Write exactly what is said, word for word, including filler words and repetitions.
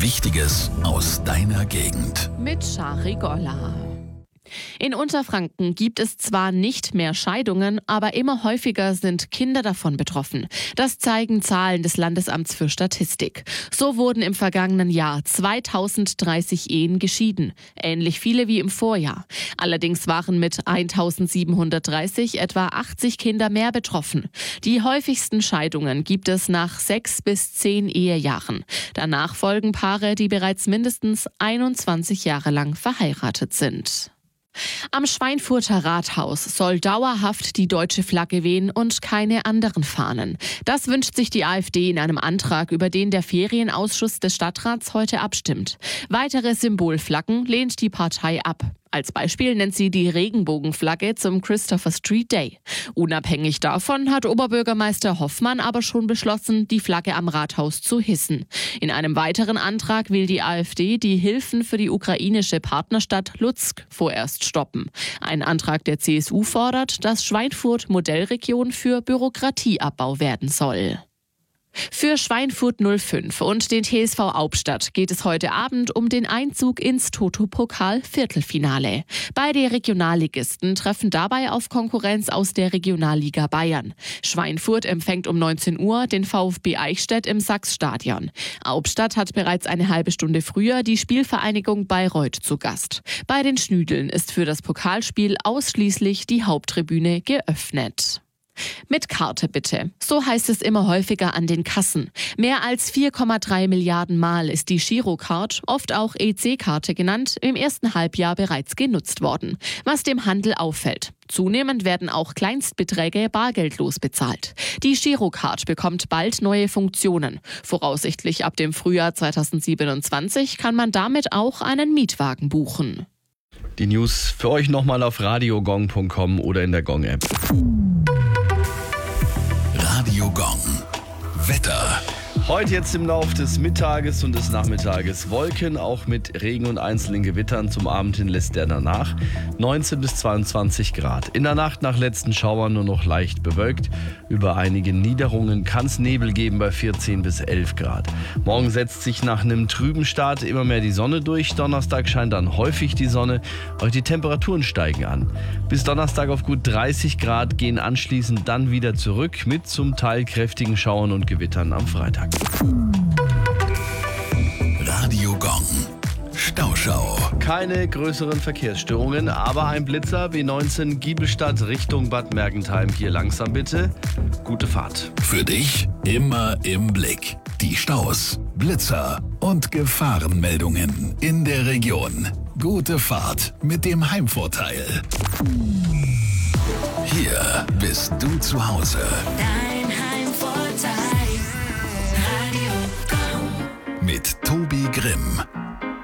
Wichtiges aus deiner Gegend. Mit Shari Golla. In Unterfranken gibt es zwar nicht mehr Scheidungen, aber immer häufiger sind Kinder davon betroffen. Das zeigen Zahlen des Landesamts für Statistik. So wurden im vergangenen Jahr zweitausenddreißig Ehen geschieden, ähnlich viele wie im Vorjahr. Allerdings waren mit eintausendsiebenhundertdreißig etwa achtzig Kinder mehr betroffen. Die häufigsten Scheidungen gibt es nach sechs bis zehn Ehejahren. Danach folgen Paare, die bereits mindestens einundzwanzig Jahre lang verheiratet sind. Am Schweinfurter Rathaus soll dauerhaft die deutsche Flagge wehen und keine anderen Fahnen. Das wünscht sich die AfD in einem Antrag, über den der Ferienausschuss des Stadtrats heute abstimmt. Weitere Symbolflaggen lehnt die Partei ab. Als Beispiel nennt sie die Regenbogenflagge zum Christopher Street Day. Unabhängig davon hat Oberbürgermeister Hoffmann aber schon beschlossen, die Flagge am Rathaus zu hissen. In einem weiteren Antrag will die AfD die Hilfen für die ukrainische Partnerstadt Lutsk vorerst stoppen. Ein Antrag der C S U fordert, dass Schweinfurt Modellregion für Bürokratieabbau werden soll. Für Schweinfurt null fünf und den T S V Aubstadt geht es heute Abend um den Einzug ins Toto-Pokal-Viertelfinale. Beide Regionalligisten treffen dabei auf Konkurrenz aus der Regionalliga Bayern. Schweinfurt empfängt um neunzehn Uhr den VfB Eichstätt im Sachsstadion. Aubstadt hat bereits eine halbe Stunde früher die Spielvereinigung Bayreuth zu Gast. Bei den Schnüdeln ist für das Pokalspiel ausschließlich die Haupttribüne geöffnet. Mit Karte bitte. So heißt es immer häufiger an den Kassen. Mehr als vier Komma drei Milliarden Mal ist die Girocard, oft auch E C-Karte genannt, im ersten Halbjahr bereits genutzt worden. Was dem Handel auffällt. Zunehmend werden auch Kleinstbeträge bargeldlos bezahlt. Die Girocard bekommt bald neue Funktionen. Voraussichtlich ab dem Frühjahr zweitausendsiebenundzwanzig kann man damit auch einen Mietwagen buchen. Die News für euch nochmal auf radiogong punkt com oder in der Gong-App. Radio Gong. Wetter. Heute jetzt im Laufe des Mittages und des Nachmittages Wolken, auch mit Regen und einzelnen Gewittern. Zum Abend hin lässt der danach. neunzehn bis zweiundzwanzig Grad. In der Nacht nach letzten Schauern nur noch leicht bewölkt. Über einige Niederungen kann es Nebel geben bei vierzehn bis elf Grad. Morgen setzt sich nach einem trüben Start immer mehr die Sonne durch. Donnerstag scheint dann häufig die Sonne. Auch die Temperaturen steigen an. Bis Donnerstag auf gut dreißig Grad, gehen anschließend dann wieder zurück mit zum Teil kräftigen Schauern und Gewittern am Freitag. Radio Gong. Stauschau. Keine größeren Verkehrsstörungen, aber ein Blitzer B neunzehn Giebelstadt Richtung Bad Mergentheim. Hier langsam bitte. Gute Fahrt. Für dich immer im Blick. Die Staus, Blitzer und Gefahrenmeldungen in der Region. Gute Fahrt mit dem Heimvorteil. Hier bist du zu Hause. Dein Heimvorteil. Radio Gong. Mit Tobi Grimm.